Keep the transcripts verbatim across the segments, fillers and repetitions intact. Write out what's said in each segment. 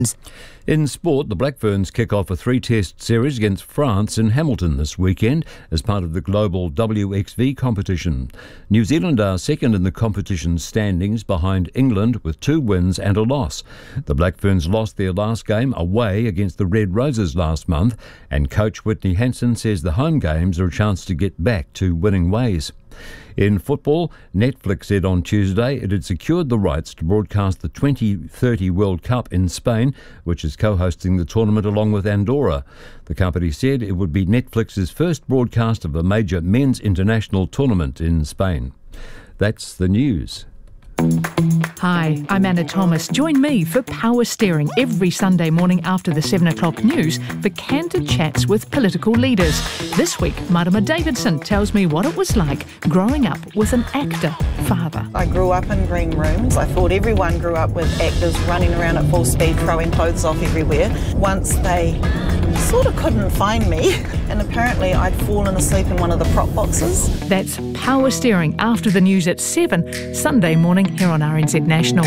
In sport, the Black Ferns kick off a three-test series against France in Hamilton this weekend as part of the global W X V competition. New Zealand are second in the competition standings behind England with two wins and a loss. The Black Ferns lost their last game away against the Red Roses last month, and coach Whitney Hansen says the home games are a chance to get back to winning ways. In football, Netflix said on Tuesday it had secured the rights to broadcast the twenty thirty World Cup in Spain, which is co-hosting the tournament along with Andorra. The company said it would be Netflix's first broadcast of a major men's international tournament in Spain. That's the news. Hi, I'm Anna Thomas. Join me for Power Steering every Sunday morning after the seven o'clock news for candid chats with political leaders. This week, Marama Davidson tells me what it was like growing up with an actor father. I grew up in green rooms. I thought everyone grew up with actors running around at full speed, throwing clothes off everywhere. Once they sort of couldn't find me, and apparently I'd fallen asleep in one of the prop boxes. That's Power Steering after the news at seven, Sunday morning here on R N Z National.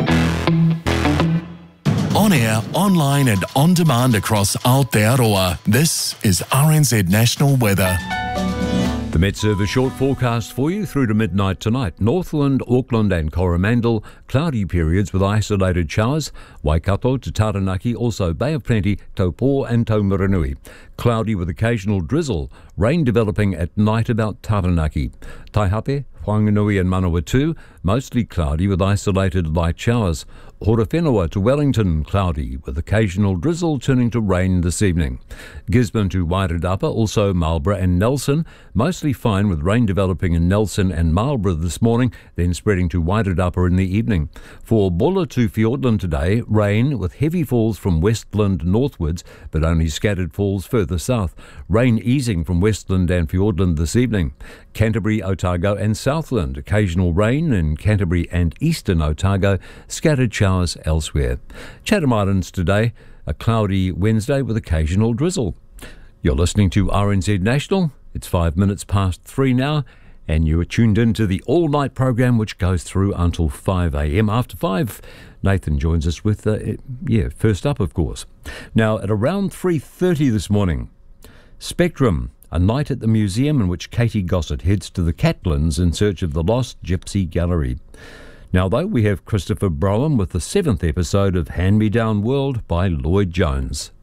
On air, online and on demand across Aotearoa, this is R N Z National Weather. The Met Service short forecast for you through to midnight tonight. Northland, Auckland and Coromandel, cloudy periods with isolated showers. Waikato to Taranaki, also Bay of Plenty, Taupo and Taumaranui. Cloudy with occasional drizzle. Rain developing at night about Taranaki. Taihape, Whanganui and Manawatu, mostly cloudy with isolated light showers. Horowhenua to Wellington, cloudy with occasional drizzle turning to rain this evening. Gisborne to Wairarapa, also Marlborough and Nelson, mostly fine with rain developing in Nelson and Marlborough this morning, then spreading to Wairarapa in the evening. For Bulla to Fiordland today, rain with heavy falls from Westland northwards, but only scattered falls further south. Rain easing from Westland and Fiordland this evening. Canterbury, Otago and Southland, occasional rain in Canterbury and eastern Otago, scattered showers elsewhere. Chatham Islands today, a cloudy Wednesday with occasional drizzle. You're listening to R N Z National. It's five minutes past three now, and you are tuned in to the all-night program which goes through until five a.m. After five, Nathan joins us with, uh, yeah, first up, of course. Now, at around three thirty this morning, Spectrum, a night at the museum in which Katie Gossett heads to the Catlins in search of the lost Gypsy Gallery. Now, though, we have Christopher Browan with the seventh episode of Hand Me Down World by Lloyd Jones.